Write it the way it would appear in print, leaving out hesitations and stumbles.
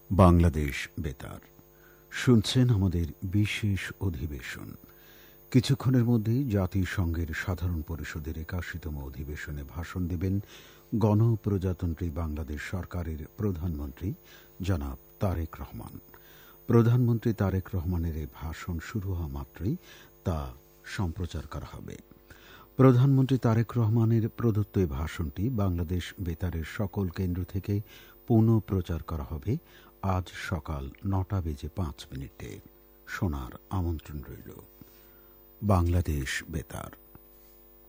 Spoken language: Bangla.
বাংলাদেশ বেতার শুনছেন আমাদের বিশেষ অধিবেশন। কিছুক্ষণের মধ্যেই জাতিসংঘের সাধারণ পরিষদের ৮১তম অধিবেশনে ভাষণ দেবেন গণপ্রজাতন্ত্রী বাংলাদেশ সরকারের প্রধানমন্ত্রী জনাব তারেক রহমান। প্রধানমন্ত্রী তারেক রহমানের এই ভাষণ শুরু হওয়া মাত্রই তা সম্প্রচার করা হবে। প্রধানমন্ত্রী তারেক রহমানের প্রদত্ত এই ভাষণটি বাংলাদেশ বেতারের সকল কেন্দ্র থেকে পুনঃ প্রচার করা হবে আজ সকাল ৯:৫ শোনার আমন্ত্রণ রইল। বাংলাদেশ বেতার।